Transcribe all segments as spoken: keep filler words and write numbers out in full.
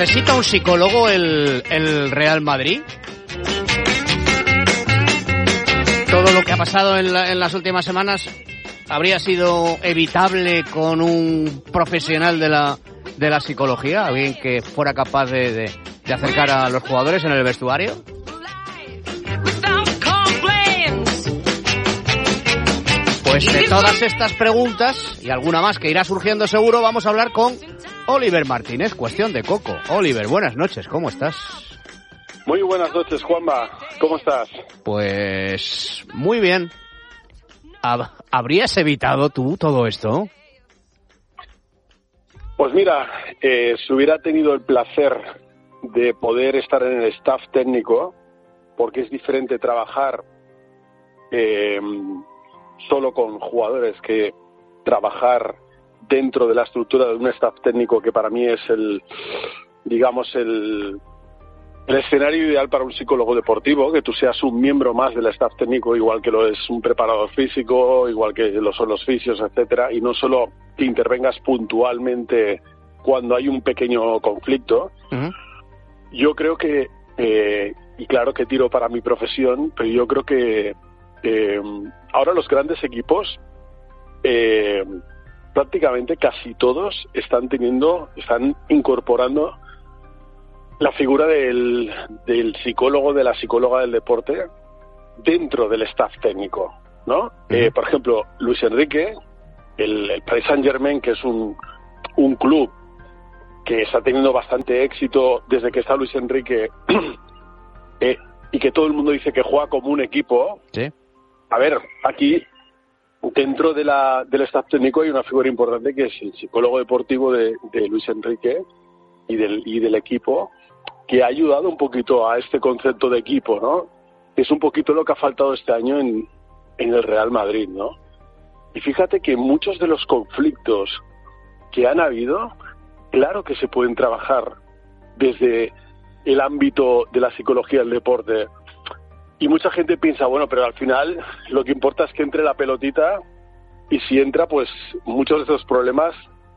¿Necesita un psicólogo el, el Real Madrid? Todo lo que ha pasado en, la, en las últimas semanas habría sido evitable con un profesional de la, de la psicología, alguien que fuera capaz de, de, de acercar a los jugadores en el vestuario. Pues de todas estas preguntas y alguna más que irá surgiendo seguro, vamos a hablar con Oliver Martínez, Cuestión de Coco. Oliver, buenas noches, ¿cómo estás? Muy buenas noches, Juanma, ¿cómo estás? Pues muy bien. ¿Habrías evitado tú todo esto? Pues mira, eh, si hubiera tenido el placer de poder estar en el staff técnico, porque es diferente trabajar eh, solo con jugadores que trabajar dentro de la estructura de un staff técnico, que para mí es el, digamos, el, el escenario ideal para un psicólogo deportivo, que tú seas un miembro más del staff técnico, igual que lo es un preparador físico, igual que lo son los fisios, etcétera, y no solo que intervengas puntualmente cuando hay un pequeño conflicto. Uh-huh. Yo creo que, eh, y claro que tiro para mi profesión, pero yo creo que eh, ahora los grandes equipos, eh, prácticamente casi todos están teniendo, están incorporando la figura del, del psicólogo, de la psicóloga del deporte dentro del staff técnico, ¿no? Uh-huh. Eh, por ejemplo, Luis Enrique, el, el Paris Saint-Germain, que es un, un club que está teniendo bastante éxito desde que está Luis Enrique eh, y que todo el mundo dice que juega como un equipo. Sí. A ver, aquí dentro de la, del staff técnico hay una figura importante que es el psicólogo deportivo de, de Luis Enrique y del, y del equipo, que ha ayudado un poquito a este concepto de equipo, ¿no? Es un poquito lo que ha faltado este año en, en el Real Madrid, ¿no? Y fíjate que muchos de los conflictos que han habido, claro que se pueden trabajar desde el ámbito de la psicología del deporte. Y mucha gente piensa, bueno, pero al final lo que importa es que entre la pelotita, y si entra, pues muchos de esos problemas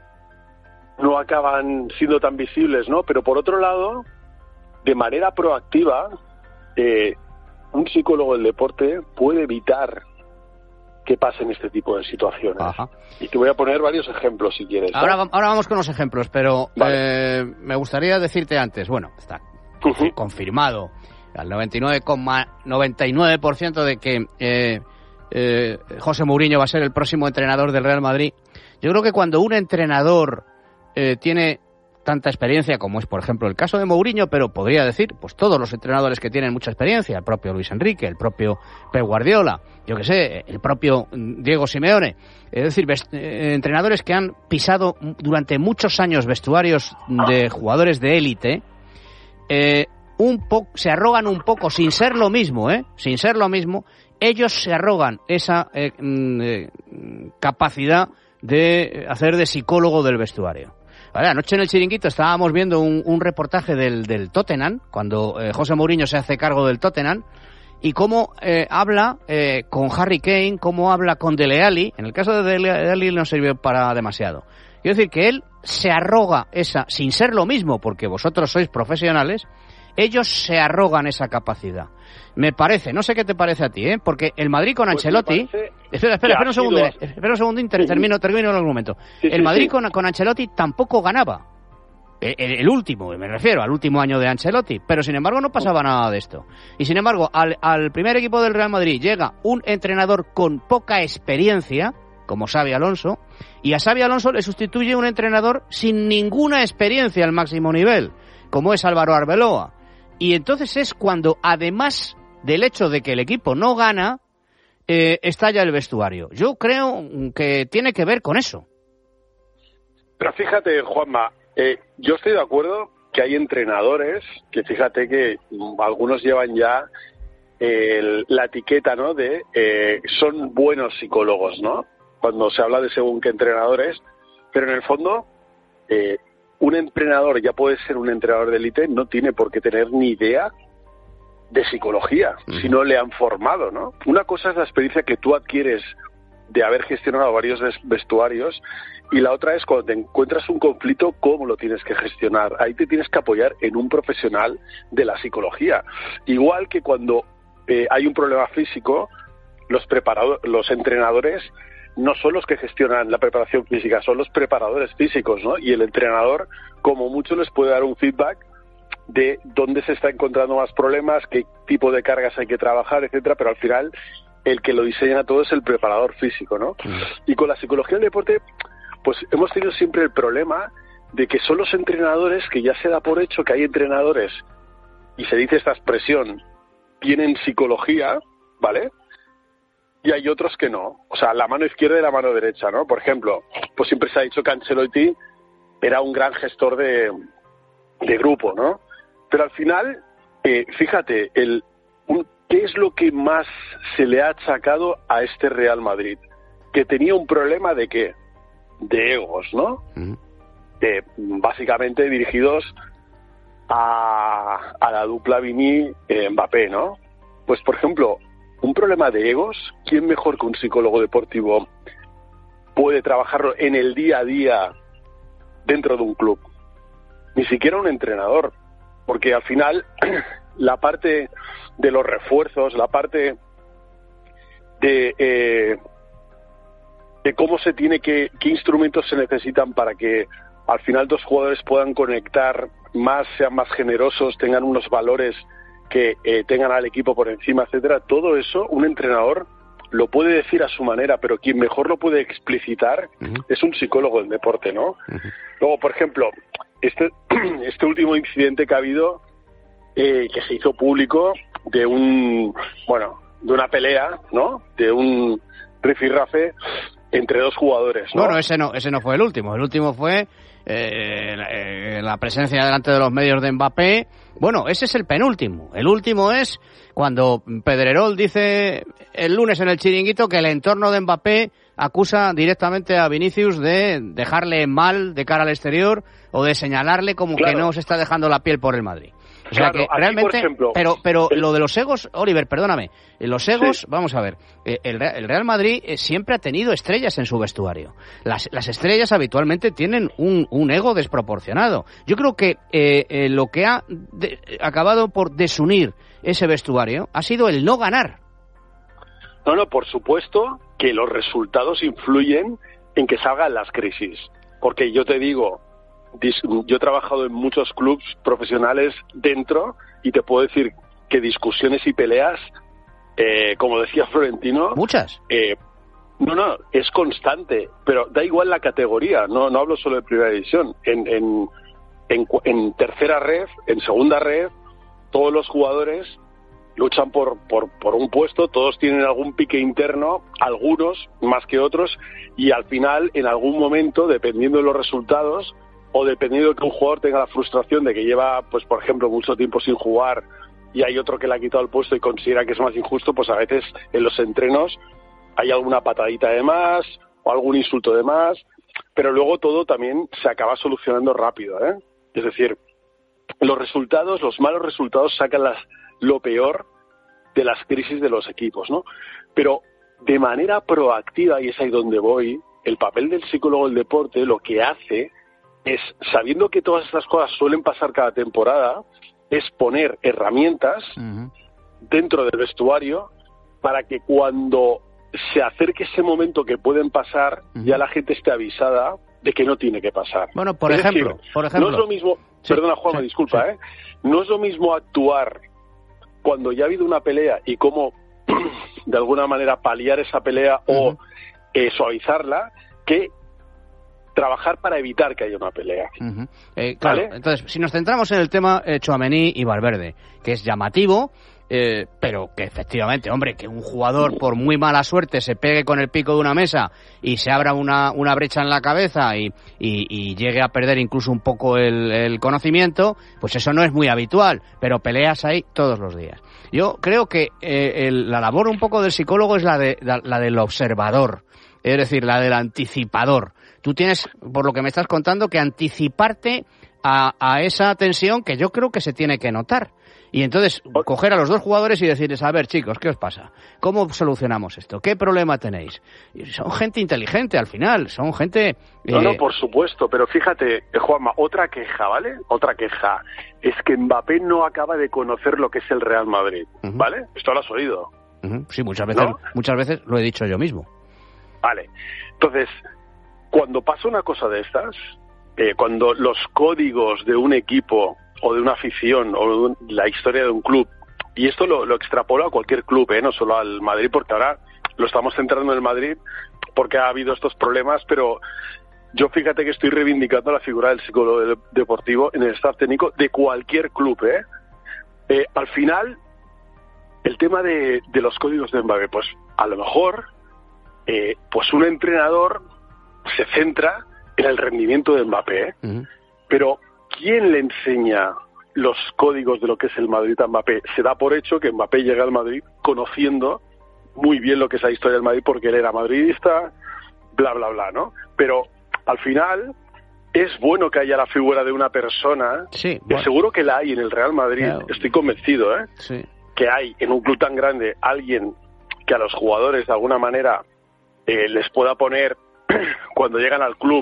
no acaban siendo tan visibles, ¿no? Pero por otro lado, de manera proactiva, eh, un psicólogo del deporte puede evitar que pasen este tipo de situaciones. Ajá. Y te voy a poner varios ejemplos si quieres, ¿no? Ahora, ahora vamos con los ejemplos, pero vale. eh, me gustaría decirte antes, bueno, está uh-huh. confirmado al noventa y nueve coma noventa y nueve por ciento de que eh, eh, José Mourinho va a ser el próximo entrenador del Real Madrid. Yo creo que cuando un entrenador eh, tiene tanta experiencia, como es por ejemplo el caso de Mourinho, pero podría decir, pues todos los entrenadores que tienen mucha experiencia, el propio Luis Enrique, el propio Pep Guardiola, yo que sé, el propio Diego Simeone, es decir, vest- eh, entrenadores que han pisado durante muchos años vestuarios de jugadores de élite, eh, un poco se arrogan un poco, sin ser lo mismo, ¿eh? Sin ser lo mismo, ellos se arrogan esa eh, eh, capacidad de hacer de psicólogo del vestuario. Vale, anoche en el Chiringuito estábamos viendo un, un reportaje del, del Tottenham, cuando eh, José Mourinho se hace cargo del Tottenham, y cómo eh, habla eh, con Harry Kane, cómo habla con Dele Alli. En el caso de Dele Alli no sirvió para demasiado. Quiero decir que él se arroga esa, sin ser lo mismo, porque vosotros sois profesionales, ellos se arrogan esa capacidad. Me parece, no sé qué te parece a ti, ¿eh? Porque el Madrid con Ancelotti... Pues espera, espera, espera un segundo, sido... espera un segundo, inter... sí. termino, termino en algún momento. Sí, el sí, Madrid sí. Con, con Ancelotti tampoco ganaba. El, el último, me refiero al último año de Ancelotti, pero sin embargo no pasaba nada de esto. Y sin embargo, al, al primer equipo del Real Madrid llega un entrenador con poca experiencia, como Xabi Alonso, y a Xabi Alonso le sustituye un entrenador sin ninguna experiencia al máximo nivel, como es Álvaro Arbeloa. Y entonces es cuando, además del hecho de que el equipo no gana, eh, estalla el vestuario. Yo creo que tiene que ver con eso. Pero fíjate, Juanma, eh, yo estoy de acuerdo que hay entrenadores que, fíjate que algunos llevan ya eh, la etiqueta, ¿no?, de eh, son buenos psicólogos, ¿no?, cuando se habla de según qué entrenadores, pero en el fondo... Eh, un entrenador, ya puede ser un entrenador de élite, no tiene por qué tener ni idea de psicología, uh-huh. si no le han formado, ¿no? Una cosa es la experiencia que tú adquieres de haber gestionado varios vestuarios, y la otra es cuando te encuentras un conflicto, cómo lo tienes que gestionar. Ahí te tienes que apoyar en un profesional de la psicología. Igual que cuando eh, hay un problema físico, los preparadores, los entrenadores no son los que gestionan la preparación física, son los preparadores físicos, ¿no? Y el entrenador, como mucho, les puede dar un feedback de dónde se está encontrando más problemas, qué tipo de cargas hay que trabajar, etcétera, pero al final el que lo diseña todo es el preparador físico, ¿no? Mm. Y con la psicología del deporte, pues hemos tenido siempre el problema de que son los entrenadores, que ya se da por hecho que hay entrenadores, y se dice esta expresión, tienen psicología, ¿vale? Y hay otros que no. O sea, la mano izquierda y la mano derecha, ¿no? Por ejemplo, pues siempre se ha dicho que Ancelotti era un gran gestor de, de grupo, ¿no? Pero al final, eh, fíjate, el, un, ¿qué es lo que más se le ha achacado a este Real Madrid? Que tenía un problema de ¿qué? De egos, ¿no? Uh-huh. De, básicamente dirigidos a, a la dupla Vini-Mbappé, ¿no? Pues, por ejemplo, un problema de egos, ¿quién mejor que un psicólogo deportivo puede trabajarlo en el día a día dentro de un club? Ni siquiera un entrenador, porque al final la parte de los refuerzos, la parte de, eh, de cómo se tiene que, qué instrumentos se necesitan para que al final dos jugadores puedan conectar más, sean más generosos, tengan unos valores que eh, tengan al equipo por encima, etcétera, todo eso un entrenador lo puede decir a su manera, pero quien mejor lo puede explicitar uh-huh. es un psicólogo del deporte, ¿no? Uh-huh. Luego, por ejemplo, este este último incidente que ha habido, eh, que se hizo público, de un, bueno, de una pelea, ¿no? De un rifirrafe entre dos jugadores, ¿no? Bueno, ese no, ese no fue el último. El último fue eh, la, eh, la presencia delante de los medios de Mbappé. Bueno, ese es el penúltimo. El último es cuando Pedrerol dice el lunes en el Chiringuito que el entorno de Mbappé acusa directamente a Vinicius de dejarle mal de cara al exterior o de señalarle como claro. que no se está dejando la piel por el Madrid. O sea claro, que realmente, aquí, ejemplo, pero pero el... lo de los egos, Oliver, perdóname, los egos, sí. vamos a ver, el, el Real Madrid siempre ha tenido estrellas en su vestuario. Las, las estrellas habitualmente tienen un, un ego desproporcionado. Yo creo que eh, eh, lo que ha de, acabado por desunir ese vestuario ha sido el no ganar. No, no, por supuesto que los resultados influyen en que salgan las crisis. Porque yo te digo, yo he trabajado en muchos clubes profesionales dentro y te puedo decir que discusiones y peleas, eh, como decía Florentino... ¿Muchas? Eh, no, no, es constante, pero da igual la categoría, no no hablo solo de primera división. En, en, en, en tercera red, en segunda red, todos los jugadores luchan por, por, por un puesto, todos tienen algún pique interno, algunos más que otros, y al final, en algún momento, dependiendo de los resultados, o dependiendo de que un jugador tenga la frustración de que lleva, pues por ejemplo, mucho tiempo sin jugar y hay otro que le ha quitado el puesto y considera que es más injusto, pues a veces en los entrenos hay alguna patadita de más o algún insulto de más, pero luego todo también se acaba solucionando rápido, ¿eh? Es decir, los resultados, los malos resultados sacan las, lo peor de las crisis de los equipos, ¿no? Pero de manera proactiva, y es ahí donde voy, el papel del psicólogo del deporte lo que hace es, sabiendo que todas estas cosas suelen pasar cada temporada, es poner herramientas uh-huh. dentro del vestuario para que cuando se acerque ese momento que pueden pasar, uh-huh. ya la gente esté avisada de que no tiene que pasar. Bueno, por es ejemplo, decir, por ejemplo. No es lo mismo, sí, sí, perdona Juanma, sí, disculpa, sí. ¿eh? No es lo mismo actuar cuando ya ha habido una pelea y cómo de alguna manera paliar esa pelea uh-huh. o eh, suavizarla, que trabajar para evitar que haya una pelea. Uh-huh. Eh, claro, ¿vale? Entonces, si nos centramos en el tema eh, Tchouaméni y Valverde, que es llamativo, eh, pero que efectivamente, hombre, que un jugador por muy mala suerte se pegue con el pico de una mesa y se abra una, una brecha en la cabeza y, y, y llegue a perder incluso un poco el, el conocimiento, pues eso no es muy habitual, pero peleas hay todos los días. Yo creo que eh, el, la labor un poco del psicólogo es la, de, la, la del observador, es decir, la del anticipador. Tú tienes, por lo que me estás contando, que anticiparte a, a esa tensión que yo creo que se tiene que notar. Y entonces coger a los dos jugadores y decirles, a ver chicos, ¿qué os pasa? ¿Cómo solucionamos esto? ¿Qué problema tenéis? Y son gente inteligente al final, son gente... Eh... No, no, por supuesto, pero fíjate, Juanma, otra queja, ¿vale? Otra queja, es que Mbappé no acaba de conocer lo que es el Real Madrid, uh-huh. ¿vale? Esto lo has oído. Uh-huh. Sí, muchas veces, ¿no? muchas veces lo he dicho yo mismo. Vale, entonces, cuando pasa una cosa de estas, eh, cuando los códigos de un equipo o de una afición, o de un, la historia de un club, y esto lo, lo extrapolo a cualquier club, ¿eh? No solo al Madrid, porque ahora lo estamos centrando en el Madrid, porque ha habido estos problemas, pero yo fíjate que estoy reivindicando la figura del psicólogo deportivo en el staff técnico de cualquier club, ¿eh? Eh, al final, el tema de, de los códigos de Mbappé, pues a lo mejor, eh, pues un entrenador se centra en el rendimiento de Mbappé, ¿eh? Uh-huh. Pero ¿quién le enseña los códigos de lo que es el Madrid a Mbappé? Se da por hecho que Mbappé llega al Madrid conociendo muy bien lo que es la historia del Madrid porque él era madridista, bla, bla, bla, ¿no? Pero al final es bueno que haya la figura de una persona, sí, bueno. que seguro que la hay en el Real Madrid, yeah. estoy convencido, ¿eh? Sí. Que hay en un club tan grande alguien que a los jugadores de alguna manera eh, les pueda poner cuando llegan al club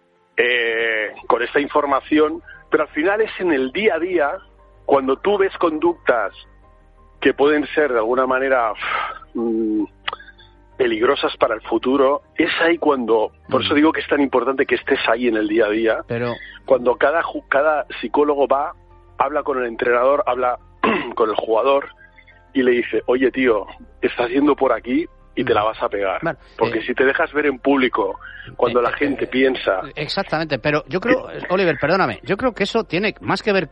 eh, con esta información. Pero al final es en el día a día, cuando tú ves conductas que pueden ser de alguna manera mmm, peligrosas para el futuro, es ahí cuando, por eso digo que es tan importante que estés ahí en el día a día, pero cuando cada, cada psicólogo va, habla con el entrenador, habla con el jugador y le dice, oye tío, estás yendo por aquí y te la vas a pegar. Bueno, porque eh, si te dejas ver en público cuando eh, la gente eh, piensa... Exactamente, pero yo creo, Oliver, perdóname, yo creo que eso tiene más que ver